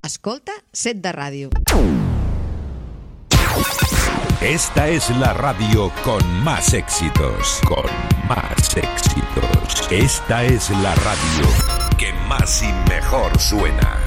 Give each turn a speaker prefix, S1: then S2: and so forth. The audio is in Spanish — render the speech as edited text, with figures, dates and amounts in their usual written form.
S1: Escolta Set de Ràdio.
S2: Esta es la radio con más éxitos. Con más éxitos. Esta es la radio que más y mejor suena.